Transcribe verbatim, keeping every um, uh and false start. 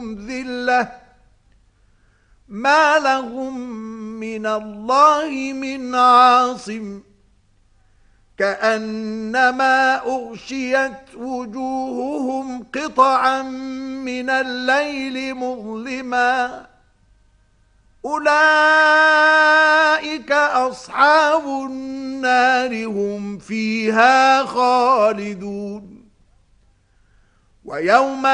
ذِلَّةٌ مَا لَهُم مِّنَ اللَّهِ مِنْ عَاصِمٍ كَأَنَّمَا أُغْشِيَتْ وُجُوهُهُمْ قِطَعًا مِّنَ اللَّيْلِ مُظْلِمًا أُولَئِكَ أَصْحَابُ النَّارِ هُمْ فِيهَا خَالِدُونَ وَيَوْمَ